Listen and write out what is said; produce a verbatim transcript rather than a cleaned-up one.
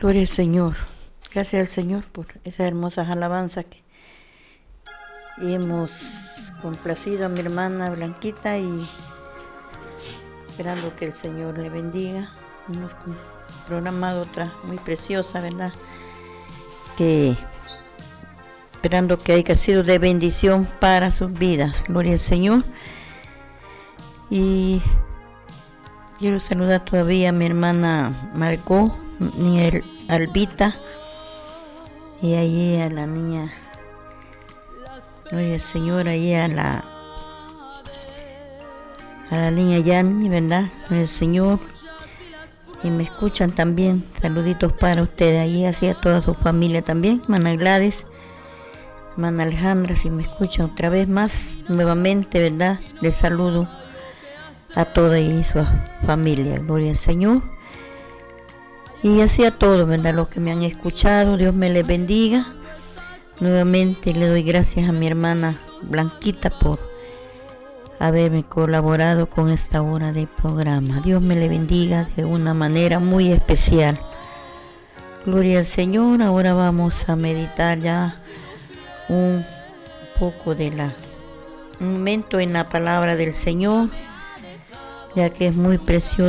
Gloria al Señor. Gracias al Señor por esas hermosas alabanzas que hemos complacido a mi hermana Blanquita y esperando que el Señor le bendiga. Hemos programado otra muy preciosa, ¿verdad? Que esperando que haya sido de bendición para sus vidas. Gloria al Señor. Y quiero saludar todavía a mi hermana Margot, ni el Albita, y allí a la niña, gloria al Señor, allí a la a la niña Yanni, ¿verdad? Gloria al Señor. Y me escuchan también, saluditos para ustedes, allí así a toda su familia también, hermana Gladys, hermana Alejandra, si me escuchan otra vez más, nuevamente, ¿verdad? Les saludo a toda y su familia, gloria al Señor. Y así a todos, ¿verdad? Los que me han escuchado, Dios me les bendiga. Nuevamente le doy gracias a mi hermana Blanquita por haberme colaborado con esta hora de programa. Dios me le bendiga de una manera muy especial. Gloria al Señor. Ahora vamos a meditar ya un poco de la, un momento en la palabra del Señor, ya que es muy precioso